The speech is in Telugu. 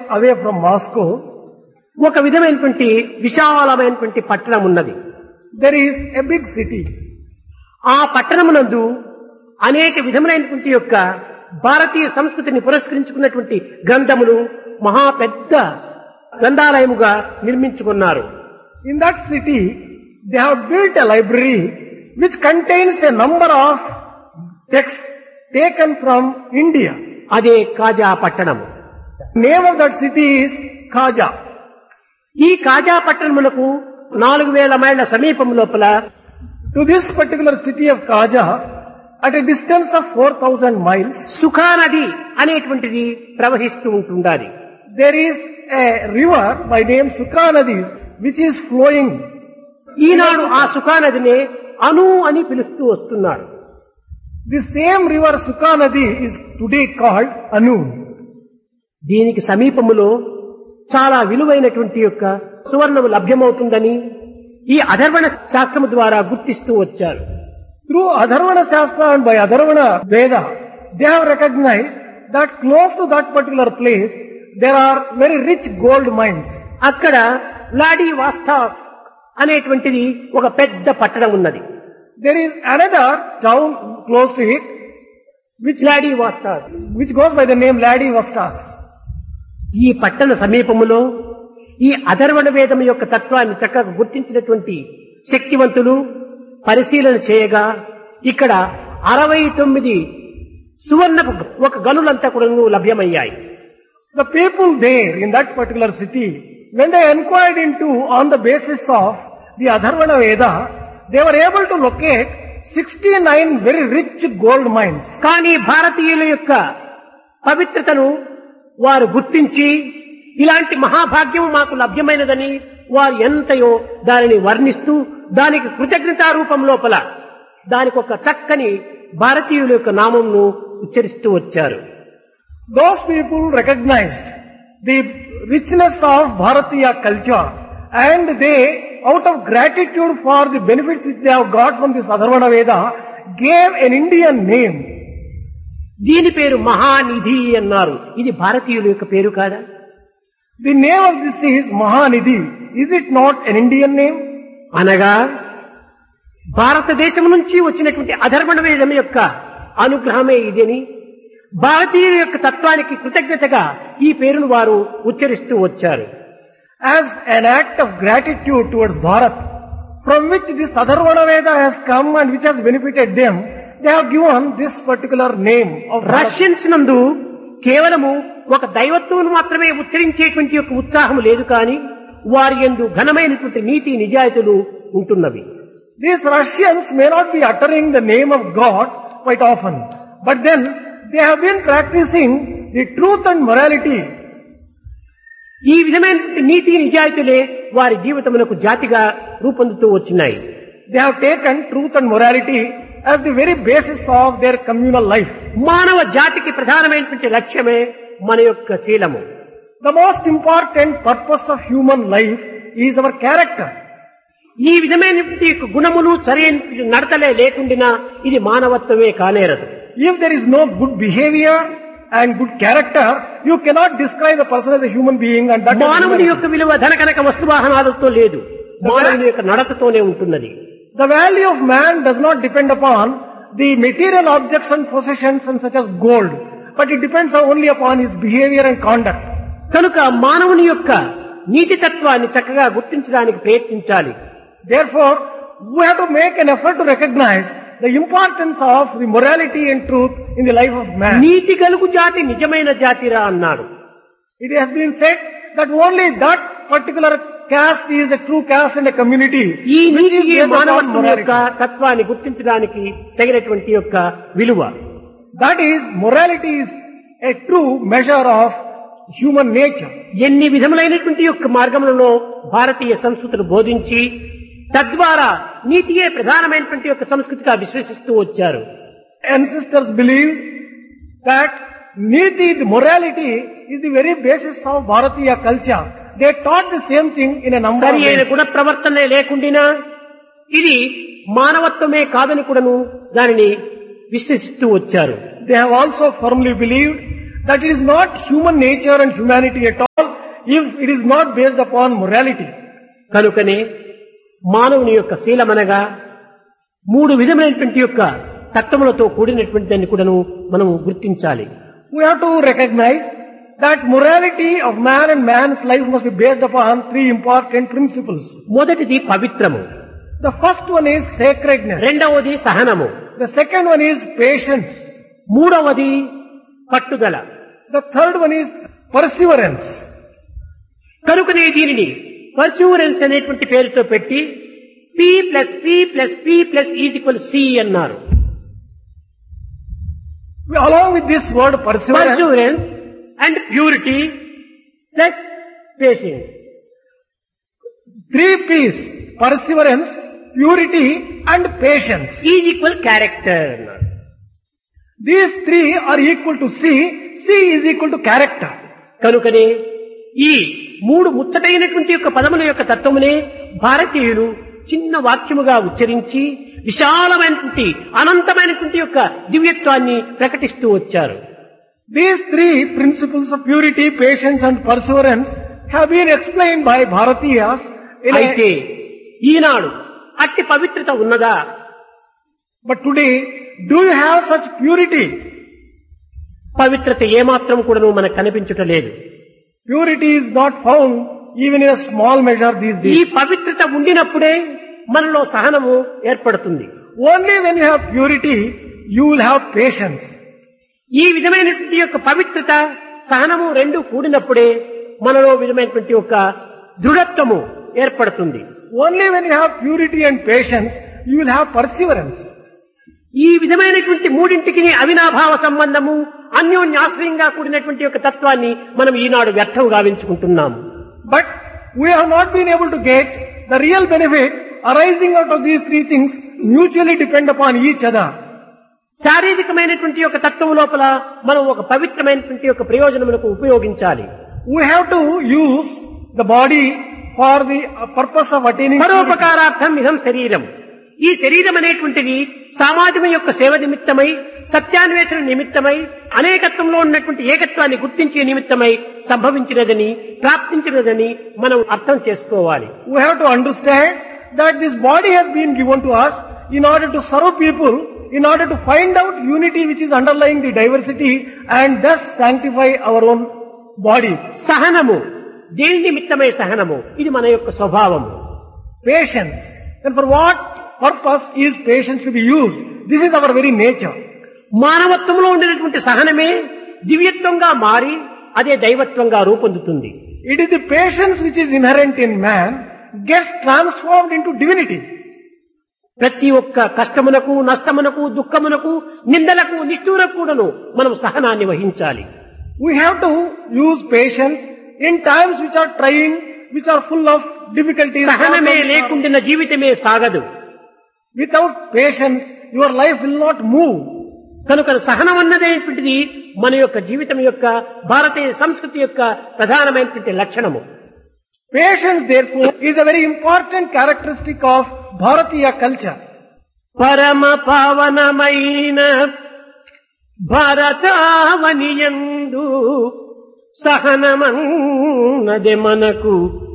away from Moscow, ఒక విధమైనటువంటి విశాలమైనటువంటి పట్టణం ఉన్నది. there is a big city. ఆ పట్టణమునందు అనేక విధములైనటువంటి యొక్క భారతీయ సంస్కృతిని పురస్కరించుకున్నటువంటి గ్రంథములు మహా పెద్ద గ్రంథాలయముగా నిర్మించుకున్నారు. In that city, they have built a library which contains a number of texts taken from India. అదే కాజా పట్టణము. Name of that city is Khaja. ఈ కాజా పట్టణములకు 4000 మైళ్ళ సమీపం లోపల To this particular city of Khaja, at a distance of 4000 miles, సుఖా నది అనేటువంటిది ప్రవహిస్తూ ఉంటుండాలి. there is a river by name Sukha Nadi which is flowing. ఈనాడు ఆ సుఖా నదినే అను అని పిలుస్తూ వస్తున్నారు. The same river Sukha Nadi is today called Anu. దీనికి సమీపములో చాలా విలువైనటువంటి యొక్క సువర్ణము లభ్యమవుతుందని ఈ అధర్వణ శాస్త్రము ద్వారా గుర్తిస్తూ వచ్చారు. Through Adharvana Shastra and by Adharvana Veda, they have recognized that close to that particular place, there are very rich gold mines. అక్కడ లాడీ వాస్తాస్ అనేటువంటిది ఒక పెద్ద పట్టణం ఉన్నది. There is another town close to it, లాడీ వాస్తాస్. which goes by the name Ladi Vastas. ఈ పట్టణ సమీపములో ఈ అధర్వణ వేదం యొక్క తత్వాన్ని చక్కగా గుర్తించినటువంటి శక్తివంతులు పరిశీలన చేయగా ఇక్కడ 69 సువర్ణ ఒక గనులంతా కూడా లభ్యమయ్యాయి. The people there in that particular city, when they inquired into on the basis of the Adharvana Veda, they were able to locate 69 very rich gold mines. కానీ భారతీయుల యొక్క పవిత్రతను వారు గుర్తించి ఇలాంటి మహాభాగ్యము మాకు లభ్యమైనదని వారు ఎంతయో దానిని వర్ణిస్తూ దానికి కృతజ్ఞతా రూపం లోపల దానికి ఒక చక్కని భారతీయుల యొక్క నామంను ఉచ్చరిస్తూ వచ్చారు. Those people recognized the richness of Bharatiya culture and they, out of gratitude for the benefits which they have got from this Adharvana Veda, gave an Indian name. దీని పేరు మహానిధి అన్నారు. ఇది భారతీయుల యొక్క పేరు కాదా? The name of this is Mahanidhi. Is it not an Indian name? అనగా భారతదేశం నుంచి వచ్చినటువంటి అధర్వణ వేదం యొక్క అనుగ్రహమే ఇదని భారతీయుల యొక్క తత్వానికి కృతజ్ఞతగా ఈ పేరును వారు ఉచ్చరిస్తూ వచ్చారు. As an act of gratitude towards Bharat, from which this Adharvana Veda has come and which has benefited them, they have given this particular name of Bharat. Russians నందు కేవలము ఒక దైవత్వం మాత్రమే ఉచ్చరించేటువంటి యొక్క ఉత్సాహం లేదు కానీ వారి యందు ఘనమైనటువంటి నీతి నిజాయితీలు ఉంటున్నవి. These Russians may not be uttering the name of God quite often, but then they have been practicing the truth and morality. ఈ విధమైనటువంటి నీతి నిజాయితీలే వారి జీవితమునకు జాతిగా రూపొందుతూ వచ్చినాయి. They have taken truth and morality as the very basis of their communal life. మానవ జాతికి ప్రధానమైనటువంటి లక్ష్యమే మన యొక్క శీలము. The most important purpose of human life is our character. ఈ విధమైనటువంటి గుణములు సరైన నడతలే లేకుండినా ఇది మానవత్వమే కానేరదు. If there is no good behavior and good character, you cannot describe a person as a human being, and that మానవుని యొక్క విలువ ధనకనక వస్తువాహనాలతో లేదు, మానవుని యొక్క నడతతోనే ఉంటున్నది. The value of man does not depend upon the material objects and possessions and such as gold, but it depends only upon his behavior and conduct. కనుక మానవుని యొక్క నీతి తత్వాన్ని చక్కగా గుర్తించడానికి ప్రయత్నించాలి. Therefore, we have to make an effort to recognize the importance of the morality and truth in the life of man. నీతి గలుగు జాతి నిజమైన జాతిరా అన్నాడు. It has been said that only that particular caste is a true caste in a community. ఈ నీతి మానవత్వం యొక్క తత్వాన్ని గుర్తించడానికి తగినటువంటి యొక్క విలువ. That is, morality is a true measure of human nature. ఎన్ని విధములైనటువంటి యొక్క మార్గములలో భారతీయ సంస్కృతిని బోధించి తద్వారా నీతియే ప్రధానమైనటువంటి యొక్క సంస్కృతిగా విశ్వసిస్తూ వచ్చారు. Ancestors believed that Niti, the morality, is the very basis of Bharatiya culture. They taught the same thing in a number of సరి అయిన ways. గుణ ప్రవర్తనే లేకుండినా ఇది మానవత్వమే కాదని కూడాను దానిని విశ్వసిస్తూ వచ్చారు. They have also firmly believed that it is not human nature and humanity at all if it is not based upon morality. కనుకనే మానవుని యొక్క శీలమనగా మూడు విధమైనటువంటి యొక్క తత్వములతో కూడినటువంటి దాన్ని కూడాను మనము గుర్తించాలి. We have to recognize that morality of man and man's life must be based upon three important principles. మొదటిది పవిత్రము, The first one is sacredness. రెండవది సహనము, The second one is patience. మూడవది పట్టుదల. The third one is perseverance. కనుకనే దీనిని పర్సూరెన్స్ అనేటువంటి పేరుతో పెట్టి P+P+P+E=C అన్నారు. Along with this word perseverance, పర్సూరెన్స్ and purity plus patience. 3 P's, perseverance, purity and patience. Character అన్నారు. These three are equal to C. C is equal to character. కనుకనే ఈ మూడు ముచ్చటైనటువంటి యొక్క పదముల యొక్క తత్వమునే భారతీయులు చిన్న వాక్యముగా ఉచ్చరించి విశాలమైనటువంటి అనంతమైనటువంటి యొక్క దివ్యత్వాన్ని ప్రకటిస్తూ వచ్చారు. These three principles of purity, patience and perseverance have been explained by Bharatiyas in అయితే ఈనాడు అట్టి పవిత్రత ఉన్నదా? But today, do you have such purity? పవిత్రత ఏమాత్రం కూడాను మనకు కనిపించటలేదు. Purity is not found even in a small measure these ఈ days. పవిత్రత ఉండినప్పుడే మనలో సహనము ఏర్పడుతుంది. Only when you have purity, you will have patience. ఈ విధమైనటువంటి యొక్క పవిత్రత సహనము రెండు కూడినప్పుడే మనలో విధమైనటువంటి యొక్క దృఢత్వము ఏర్పడుతుంది. Only when you have purity and patience, you will have perseverance. ఈ విధమైనటువంటి మూడింటికి అవినాభావ సంబంధము అన్యోన్యాశ్రయంగా కూడినటువంటి యొక్క తత్వాన్ని మనం ఈనాడు వ్యర్థం గావించుకుంటున్నాము. But we have not been able to get the real benefit arising out of these three things mutually depend upon each other. శారీరకమైనటువంటి యొక్క తత్వం లోపల మనం ఒక పవిత్రమైనటువంటి యొక్క ప్రయోజనములకు ఉపయోగించాలి. We have to use the body for the purpose of attaining purity. పరోపకారార్థం ఇదం శరీరం. ఈ శరీరం అనేటువంటిది సామాజిక యొక్క సేవ నిమిత్తమై, సత్యాన్వేషణ నిమిత్తమై, అనేకత్వంలో ఉన్నటువంటి ఏకత్వాన్ని గుర్తించే నిమిత్తమై సంభవించినదని, ప్రాప్తించినదని మనం అర్థం చేసుకోవాలి. We have to understand that this body has been given to us in order to serve people, in order to find out unity which is underlying the diversity and thus sanctify our own body. సహనము దేని నిమిత్తమై సహనము? ఇది మన యొక్క స్వభావము. Patience. Then for what purpose is patience to be used? This is our very nature. మానవత్వంలో ఉండినటువంటి సహనమే దివ్యత్వంగా మారి అదే దైవత్వంగా రూపొందుతుంది. It is the patience which is inherent in man gets transformed into divinity. ప్రతి ఒక్క కష్టమునకు, నష్టమునకు, దుఃఖమునకు, నిందలకు, నిష్ఠూరకు కూడాను మనం సహనాన్ని వహించాలి. We have to use patience in times which are trying, which are full of difficulties. సహనమే లేకుండా జీవితమే సాగదు. Without patience, your life will not move. కనుక సహనం అన్నదేటువంటిది మన యొక్క జీవితం యొక్క భారతీయ సంస్కృతి యొక్క ప్రధానమైనటువంటి లక్షణము. Patience, therefore, is a very important characteristic of Bharatiya culture. పరమ పావనమైన భారతావనియందు సహనమన్నది మనకు